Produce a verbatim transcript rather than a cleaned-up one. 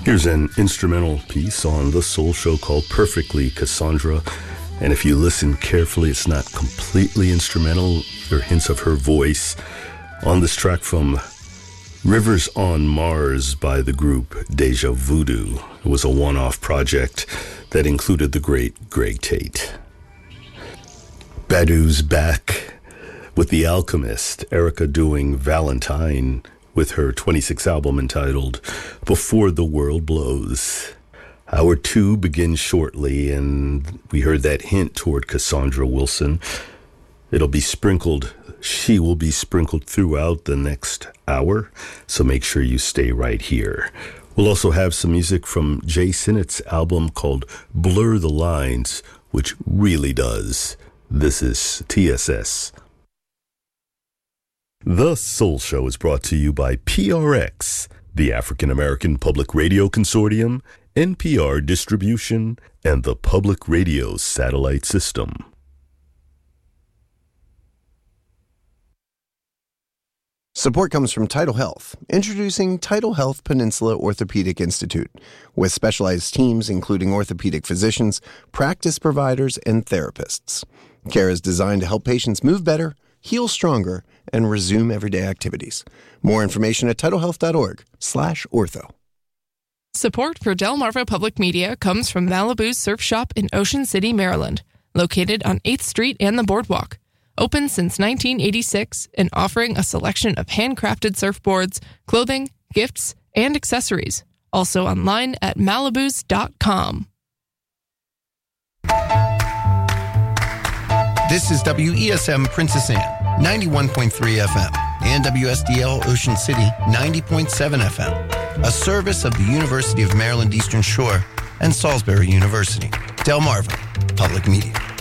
Here's an instrumental piece on The Soul Show called Perfectly Cassandra. And if you listen carefully, it's not completely instrumental. There are hints of her voice on this track from Rivers on Mars by the group Deja Voodoo. It was a one-off project that included the great Greg Tate. Badu's back with The Alchemist, Erica doing Valentine with her twenty-sixth album entitled Before the World Blows. Hour two begins shortly, and we heard that hint toward Cassandra Wilson. It'll be sprinkled, she will be sprinkled throughout the next hour, so make sure you stay right here. We'll also have some music from Jay Sinnett's album called Blur the Lines, which really does. This is T S S. The Soul Show is brought to you by P R X, the African American Public Radio Consortium, N P R Distribution, and the Public Radio Satellite System. Support comes from Tidal Health, introducing Tidal Health Peninsula Orthopedic Institute, with specialized teams including orthopedic physicians, practice providers, and therapists. Care is designed to help patients move better, heal stronger, and resume everyday activities. More information at tidalhealth.org slash ortho. Support for Delmarva Public Media comes from Malibu's Surf Shop in Ocean City, Maryland, located on eighth Street and the Boardwalk. Open since nineteen eighty-six and offering a selection of handcrafted surfboards, clothing, gifts, and accessories. Also online at malibus dot com. This is W E S M Princess Anne, ninety-one point three F M, and W S D L Ocean City, ninety point seven F M, a service of the University of Maryland Eastern Shore and Salisbury University. Delmarva Public Media.